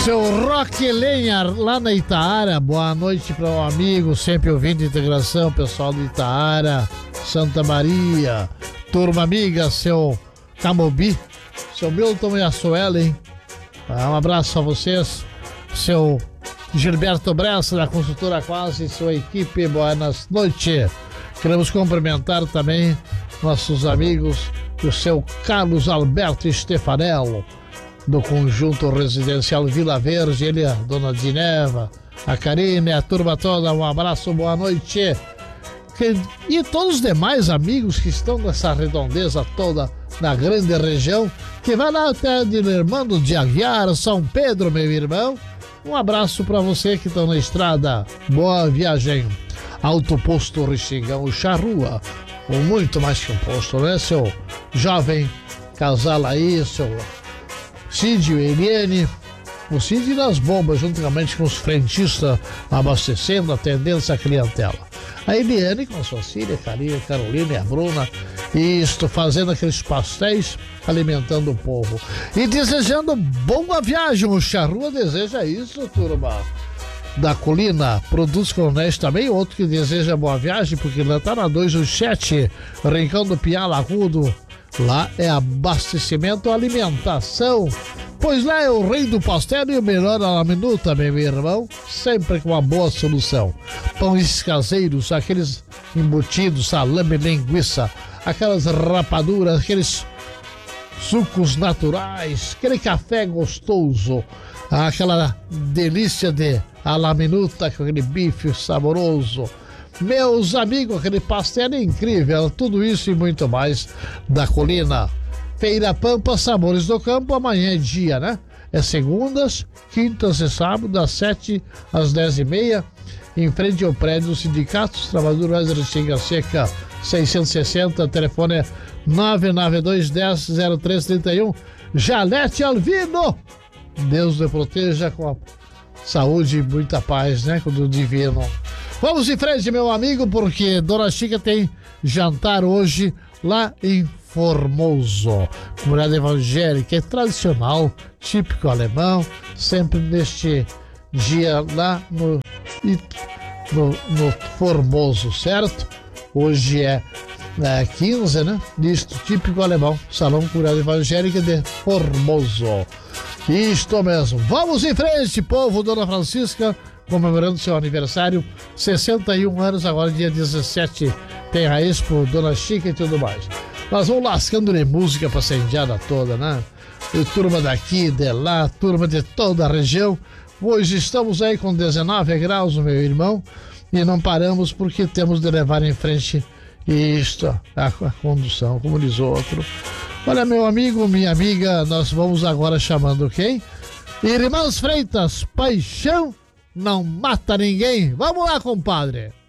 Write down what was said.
Seu Roque Lenha, lá na Itaara, boa noite para o amigo, sempre ouvindo Integração, pessoal do Itaara, Santa Maria, turma amiga, seu Camobi, seu Milton e a Suelen, um abraço a vocês, seu Gilberto Bressa, da Consultora Quase, e sua equipe, boas noites. Queremos cumprimentar também nossos amigos, o seu Carlos Alberto Stefanello, do Conjunto Residencial Vila Verde, ele, a dona Dineva, a Karine, a turma toda, um abraço, boa noite. E todos os demais amigos que estão nessa redondeza toda, na grande região, que vai lá até de Irmando de Aguiar, São Pedro, meu irmão. Um abraço para você que está na estrada, boa viagem. Alto Posto Rixingão, Charrua, ou muito mais que um posto, né, seu jovem casal aí, seu Cid e Eliane, o Cid nas bombas, juntamente com os frentistas, abastecendo, atendendo essa clientela. A Eliane com a sua filha, a Carolina e a Bruna, isto, fazendo aqueles pastéis, alimentando o povo. E desejando boa viagem, o Charrua deseja isso, turma. Da Colina, Produtos Coronéis também, outro que deseja boa viagem, porque lá tá na 217, Rincão do Piá, Lagudo. Lá é abastecimento, alimentação, pois lá é o rei do pastel e o melhor à minuta, meu irmão, sempre com uma boa solução. Pães caseiros, aqueles embutidos, salame, linguiça, aquelas rapaduras, aqueles sucos naturais, aquele café gostoso, aquela delícia de à la minuta, com aquele bife saboroso. Meus amigos, aquele pastel é incrível, tudo isso e muito mais da Colina. Feira Pampa, Sabores do Campo, amanhã é dia, né? É segundas, quintas e sábados, das 7 às 10h30, em frente ao prédio do Sindicato dos Trabalhadores da Restinga Seca, 660, telefone é 992100331. Jalete Alvino, Deus lhe proteja com a saúde e muita paz, né? Com o divino. Vamos em frente, meu amigo, porque Dona Chica tem jantar hoje lá em Formoso. Comunidade evangélica, é tradicional, típico alemão, sempre neste dia lá no Formoso, certo? Hoje é 15, né? Isto, típico alemão, Salão Comunidade Evangélica de Formoso. Isto mesmo. Vamos em frente, povo. Dona Francisca comemorando seu aniversário, 61 anos, agora dia 17, tem a Expo, Dona Chica e tudo mais. Nós vamos lascando-lhe música pra essa indiada toda, né? E turma daqui, de lá, turma de toda a região. Hoje estamos aí com 19 graus, meu irmão, e não paramos porque temos de levar em frente isto, a condução, como diz outro. Olha, meu amigo, minha amiga, nós vamos agora chamando quem? Irmãs Freitas, paixão não mata ninguém. Vamos lá, compadre.